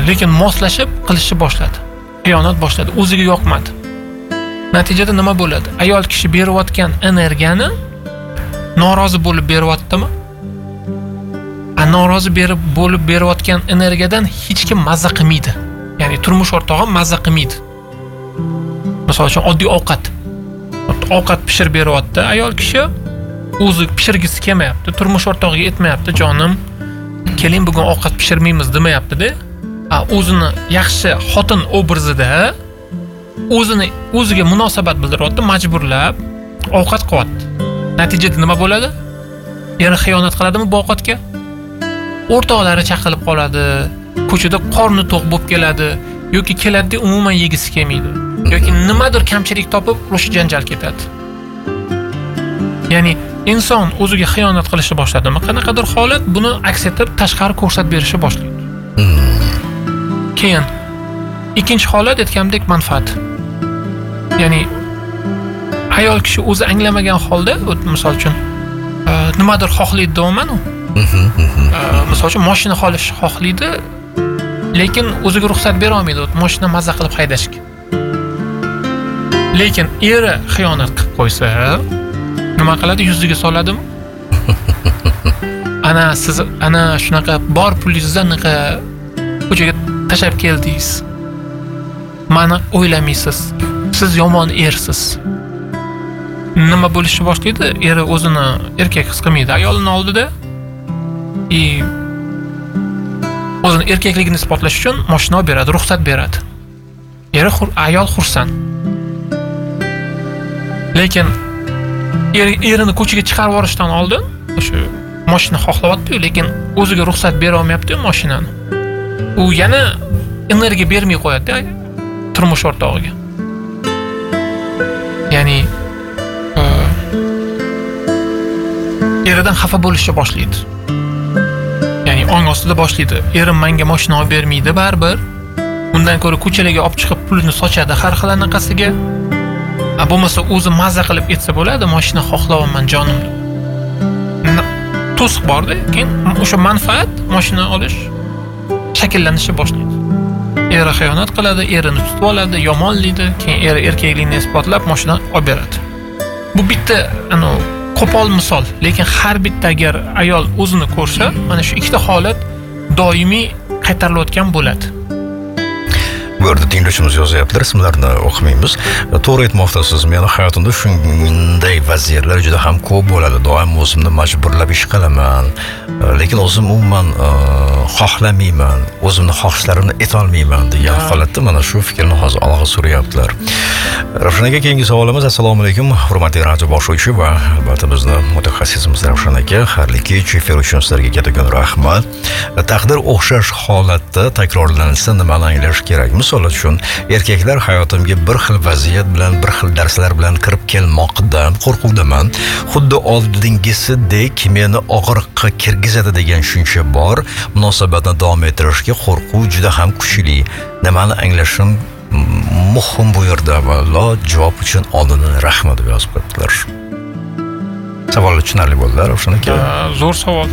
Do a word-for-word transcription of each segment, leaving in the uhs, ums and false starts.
lekin moslashib qilishni boshladi. Xiyonat boshladi. O'ziga yoqmadi. Natijada nima bo'ladi? Ayol kishi berayotgan energiyani norozi bo'lib beryaptimi? A norozi berib bo'lib berayotgan energiyadan hech kim mazza qilmaydi. Ya'ni turmush o'rtog'i mazza qilmaydi. Misol uchun oddiy ovqat. Ovqat pishirib beryapti ayol kishi, o'zi pishirgisi kelmayapti, turmush o'rtog'iga aytmayapti, jonim, keling bugun ovqat pishirmaymiz demayapti-da. A o'zini yaxshi xotin obrazida o'zini o'ziga munosabat bildiryapti, majburlab ovqat qilyapti. Natijada nima bo'ladi? Eri xiyonat qiladimi bu ovqatga? O'rtoqlari chaqilib qoladi, ko'chada qorni to'q bo'lib keladi yoki keladi umuman yegisi kelmaydi. Yoki nimadir kamchilik topib, urush janjal ketadi. Ya'ni inson o'ziga xiyonat qilishni boshladimi, qanaqadir holat buni aks etib tashqari ko'rsatib berishni boshlaydi. Keyin ikkinchi holat aytgandek manfaat. Ya'ni ayol kishi o'zi anglamagan holda, misol uchun nimadir xohlaydi deyman u. Misol uchun mashina olish xohlaydi, lekin o'ziga ruxsat bera olmaydi mashina mazza qilib haydashga. Lekin eri xiyonat qilib qo'ysa, nima qiladi? Yuziga soladimi? Ana siz ana shunaqa bor pulingizdan naqa ko'chaga tashab keldingiz. Mani o'ylamaysiz. Siz yomon ersiz. Nima bo'lishni boshlaydi? Eri o'zini erkak his qilmaydi ayolining oldida. I o'zini erkakligini isbotlash uchun mashina olib beradi, ruxsat beradi. Eri ayol xursand. Lekin er, erini ko'chaga chiqarib yuborishdan oldin o'sha mashina xohlayapti-yu, lekin o'ziga ruxsat bera olmayapti-yu mashinani. U yana energiya bermay qo'yadi turmush o'rtog'iga. Ya'ni eridan xafa bo'lishni boshlaydi. Ya'ni ong ostida boshlaydi. Erim menga mashina olib bermaydi baribir. Undan ko'ra ko'chalarga olib chiqib pulini sochadi har xil anaqasiga. A bo'lmasa o'zi mazza qilib aytsa bo'ladi, mashina xohlayapman jonim. To'siq borda, keyin o'sha manfaat mashina olish shakllanishni boshlaydi. Eri xiyonat qiladi, erini tutib oladi, yomonlaydi, keyin eri erkakligini isbotlab mashina olib beradi. Bu bitta ana qo'pol misol, lekin har bitta agar ayol o'zini ko'rsa, mana shu ikkita holat doimiy qaytarilayotgan bo'ladi. Bu yerda tinglovchimiz yozyaptilar, ismlarini o'qimaymiz. To'g'ri aytmoqdasiz, meni hayotimda shunday vaziyatlar juda ham ko'p bo'ladi. Doim o'zimni majburlab ish qilaman, lekin o'zim umuman xohlamayman, o'zimni xohishlarimni aytolmayman degan holatda mana shu fikrni hozir olg'a suryaptilar. Ravshan aka, keyingi savolimiz: assalomu alaykum, hurmatli radio boshlovchi va albatta bizni mutaxassisimiz Ravshan aka. Harliki efir uchun sizlarga kattakon rahmat. Taqdir o'xshash holatda takrorlansa nimani anglash kerak? Misol uchun, erkaklar hayotimga bir xil vaziyat bilan, bir xil darslar bilan kirib kelmoqdan qo'rquvdaman. Xuddi oldingisidek meni og'riqqa kirgizadi degan tushuncha bor. Munosabatni davom ettirishga qo'rquv juda ham kuchli. Nimani anglashim muhim bu yerda. Avvalo javob uchun oldindan rahmat deb yozib qo'yibdilar. Savol tushunarli bo'ldi, Ravshan aka. Zo'r savol.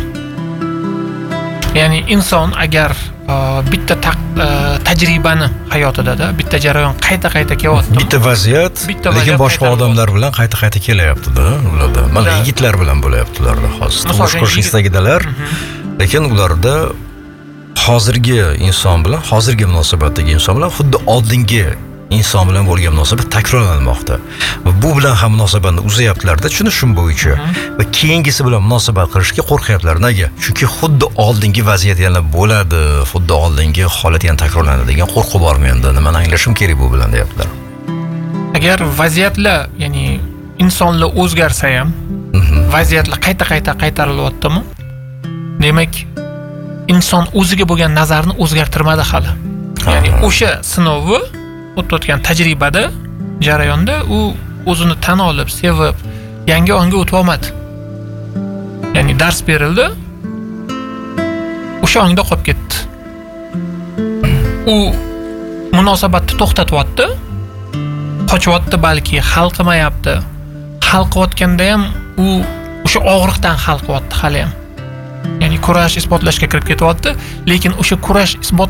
Ya'ni inson agar bitta tajribani hayotida, bitta jarayon qayta-qayta kelyapti. Bitta vaziyat, lekin boshqa odamlar bilan qayta-qayta kelyapti-da, ularda. Mana yigitlar bilan bo'layaptilar hozir. Turmush qurish istagidalar, lekin ularda hozirgi inson bilan, hozirgi munosabatdagi inson bilan xuddi oldingi inson bilan bo'lgan munosabat takrorlanmoqda. Va bu bilan ham munosabatni uzayaptilar-da, tushunishim bo'yicha. Va keyingisi bilan munosabat qilishga qo'rqyaptilar. Nega? Chunki xuddi oldingi vaziyat yana bo'ladi, xuddi oldingi holat yana takrorlanadi degan qo'rquv bor menda. Nimani anglashim kerak bu bilan deyaptilar. Agar vaziyatlar, ya'ni insonlar o'zgarsa ham, vaziyatlar qayta-qayta qaytarilyaptimi? Demak, inson o'ziga bo'lgan nazarni o'zgartirmadi hali. Ya'ni o'sha sinovni o'tayotgan tajribada, jarayonda u o'zini tan olib, sevib, yangi onga o'tib olmadi. Ya'ni dars berildi, o'sha ongda qolib ketdi. U munosabatni to'xtatyapti, qochyapti, balki hal qilmayapti. Hal qilayotganda ham u o'sha og'riqdan hal qilyapti hali ham. Ya'ni kurash isbotlashga kirib ketyapti, lekin o'sha kurash isbot